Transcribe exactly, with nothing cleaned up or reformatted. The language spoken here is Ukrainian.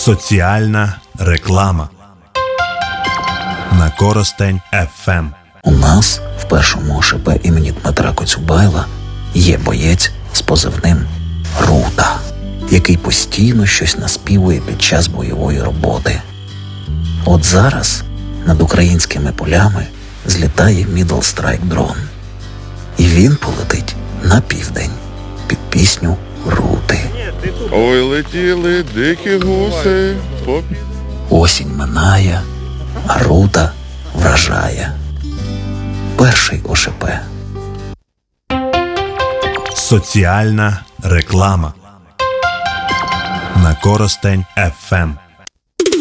Соціальна реклама на Коростень еф ем. У нас в першому ОШП імені Дмитра Коцюбайла є боєць з позивним Рута, який постійно щось наспівує під час бойової роботи. От зараз над українськими полями злітає Middle Strike дрон. І він полетить на південь під пісню Рути. Ой, летіли дикі гуси. По... Осінь минає, а Рута вражає. Перший ОШП. Соціальна реклама на Коростень еф ем.